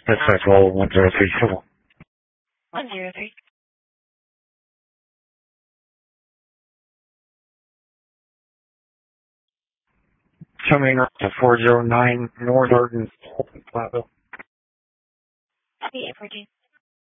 Dispatch roll 103. 103. Coming up to 409 North Arden, Platteville. Copy 814.